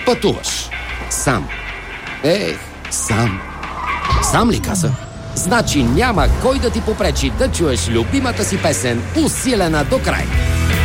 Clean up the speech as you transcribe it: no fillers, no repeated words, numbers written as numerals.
Пътуваш. Сам. Сам. Сам ли каза? Значи няма кой да ти попречи да чуеш любимата си песен, усилена до край.